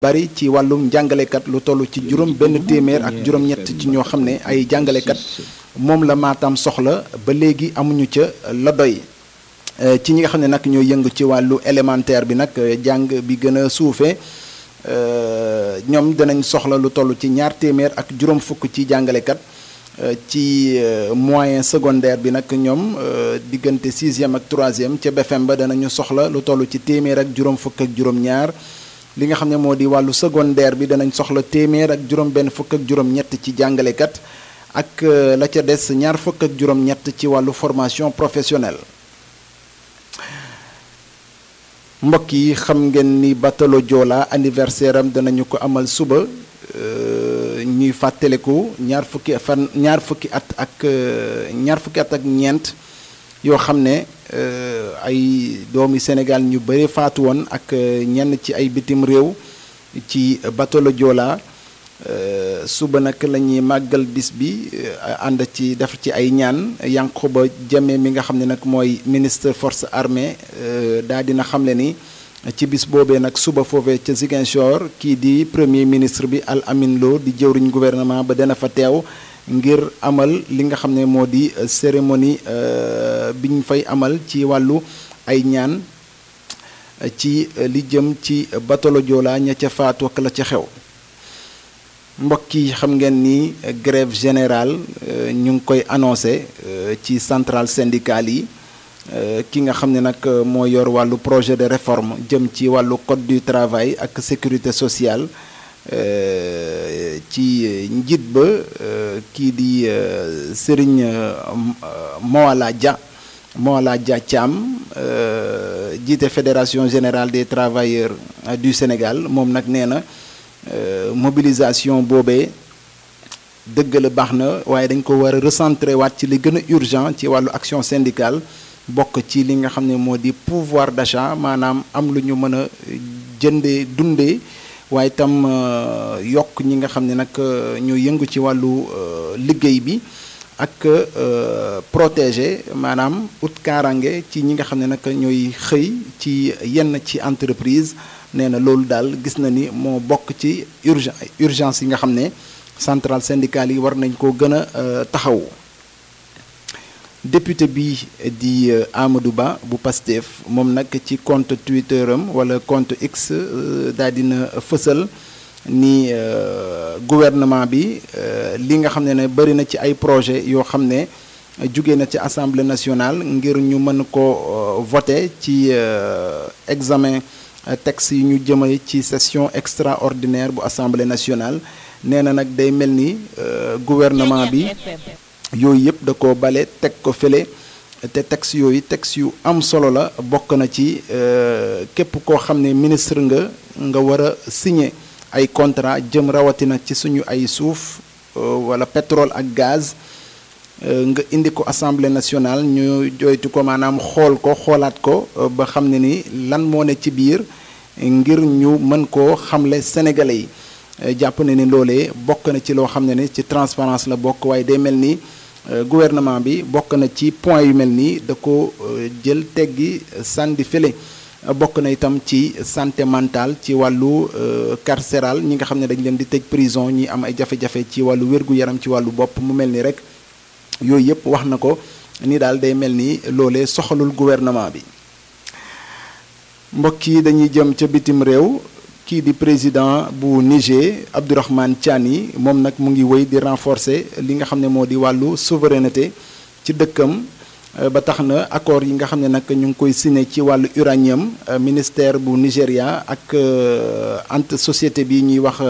bari ci wàllum jàngalekat lu toll ci juróom benn téeméer ak juróom-ñett ci ñoo xam ne ay jàngalekat moom la Matam soxla ba léegi amuñu ca la doy ci ñi nga xam ne nag ñoo yëngu ci wàllu élémentaire bi nag jàng bi gën a suufee ñoom danañ soxla lu toll ci ñaar téeméer ak juróom fukk ci jàngalekat ci moyen secondaire bi nag ñoom diggante 6e ak 3e ca BFM ba danañu soxla lu toll ci téeméer ak juróom fukk ak juróom-ñaar li nga xam ne moo di wàllu secondaire bi danañ soxla téeméer ak juróom benn fukk ak juróom-ñett ci jàngalekat ak la ca des ñaar fukk ak juróom-ñett ci wàllu formation professionnelle. mbokk yi xam ngeen ni Batalo Joola anniversaire am danañu ko amal suba ñuy fàttaliku ñaar fukki at ak ñeent yoo xam ne ay doomi Sénégal ñu bëri faatu woon ak ñenn ci ay bitim réew ci Batalo Joola suba nag la ñuy màggal bis bi ànd ci def ci ay ñaan Yankuba Jame mi nga xam ne nag mooy ministre force armée daa dina xamle ni ci bis boobee nag suba foofee ca Ziguinchor kii di premier ministre bi Al Amin Lo di jëwriñ gouvernement ba dana fa teew ngir amal li nga xam ne moo di cérémonie bi ñu fay amal ci wàllu ay ñaan ci li jëm ci Batalo Joola ña ca faatu ak la ca xew. mbokk yi xam ngeen ni grève générale ñu ngi koy annoncé ci centrale syndicale yi ki nga xam ne nag moo yor wàllu projet de réforme jëm ci wàllu code du travail ak sécurité sociale ci njiit ba kii di Serigne Moala Dia Thiam jiite fédération générale des travailleurs du Sénégal moom nag nee na mobilisation boobee dëgg la baax na waaye dañ ko war a recentrer waat ci li gën a urgent ci wàllu action syndicale bokk ci li nga xam ne moo di pouvoir d'achat maanaam am lu ñu mën a jëndee dundee waaye itam yokk ñi nga xam ne nag ñoo yëngu ci wàllu liggéey bi ak protéger maanaam ut kaarange ci ñi nga xam ne nag ñooy xëy ci yenn ci entreprise nee na loolu daal gis na ni moo bokk ci urgence yi nga xam ne centrale syndicale yi war nañ koo gën a taxaw. député bi di Amadou Ba bu Pastef moom nag ci compte Twitter am wala compte X daal dina fësal ni gouvernement bi li nga xam ne bëri na ci ay projet yoo xam ne jóge na ci assemblée nationale ngir ñu mën ko voter ci examen texte yi ñu jëmale ci session extraordinaire bu assemblée nationale nee na nag day mel ni gouvernement bi yooyu yëpp da ko bale teg ko fële te texte yooyu texte yu am solo la bokk na ci képp koo xam ne ministre nga war a signer ay contrat jëm rawatina ci suñu ay suuf wala pétrole ak gaz nga indi ko assemblée nationale ñu joytu ko maanaam xoolaat ko ba xam ne ni lan moo ne ci biir ngir ñu mën koo xamle sénégalais yi jàpp ne ni loolee bokk na ci loo xam ne ni ci transparence la bokk waaye day mel ni gouvernement bi bokk na ci point yu mel nii da ko jël teggi sànni fële bokk na itam ci santé mentale ci wàllu carcéral ñi nga xam ne dañ leen di tëj prison ñi am ay jafe-jafe ci wàllu wér-gu-yaram ci wàllu bopp mu mel ni rek yooyu yëpp wax na ko ni daal day mel ni loolee soxalul gouvernement bi. mbokk yi dañuy jëm ca bitim réew kii di président bu Niger Abdourahmane Tiani moom nag mu ngi wéy di renforcer li nga xam ne moo di wàllu souveraineté ci dëkkam ba tax na accord yi nga xam ne nag ñu ngi koy signé ci wàllu uranium ministère bu Nigéria ak société bi ñuy wax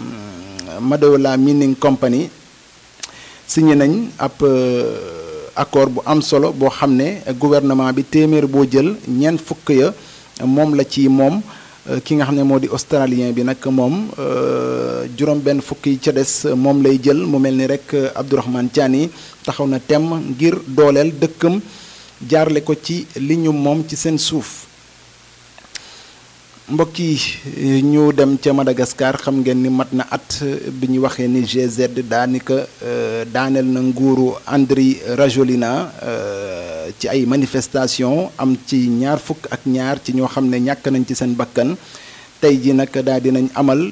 Madola Mining Company signé nañ ab accord bu am solo boo xam ne gouvernement bi téeméer boo jël ñeent fukk ya moom la ci moom ki nga xam ne moo di australien bi nag moom juróom benn fukk yi ca des moom lay jël mu mel ni rek Abdourahmane Tiani taxaw na temm ngir dooleel dëkkam jaarle ko ci li ñu moom ci seen suuf. mbokk yi ñu dem ca Madagascar xam ngeen ni mat na at bi ñu waxee ni GZ daanaka daaneel na nguuru Andry Rajoelina ci ay manifestation am ci ñaar fukk ak ñaar ci ñoo xam ne ñàkk nañ ci seen bakkan tey ji nag daal dinañ amal